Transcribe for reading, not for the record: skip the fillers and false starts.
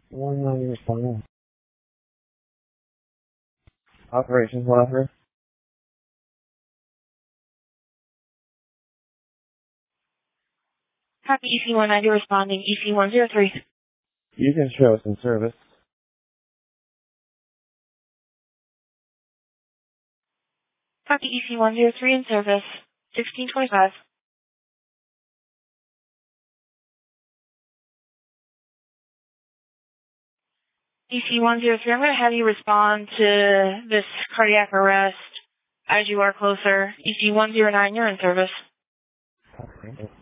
190 responding. Operations Waffer. Copy EC190 responding EC103. You can show us in service. Copy EC103 in service. 1625. EC103, I'm going to have you respond to this cardiac arrest as you are closer. EC109, you're in service. Okay.